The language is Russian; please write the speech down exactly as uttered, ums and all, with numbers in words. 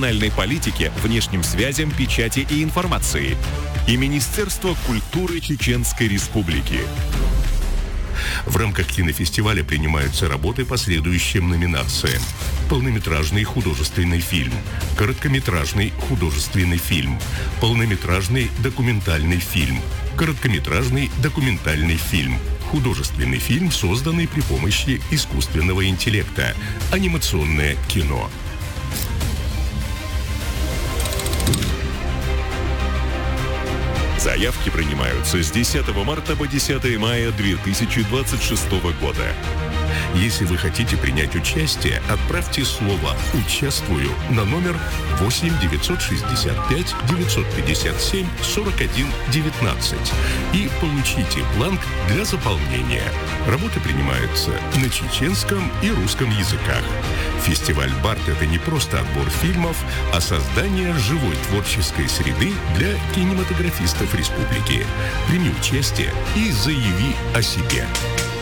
региональной политике, внешним связям, печати и информации и Министерство культуры Чеченской Республики. В рамках кинофестиваля принимаются работы по следующим номинациям: полнометражный художественный фильм, короткометражный художественный фильм, полнометражный документальный фильм, короткометражный документальный фильм, художественный фильм, созданный при помощи искусственного интеллекта, анимационное кино. Заявки принимаются с десятого марта по десятое мая две тысячи двадцать шестого года. Если вы хотите принять участие, отправьте слово «Участвую» на номер восемь девятьсот шестьдесят пять девятьсот пятьдесят семь сорок один девятнадцать и получите бланк для заполнения. Работы принимаются на чеченском и русском языках. Фестиваль «Барт» — это не просто отбор фильмов, а создание живой творческой среды для кинематографистов республики. Прими участие и заяви о себе.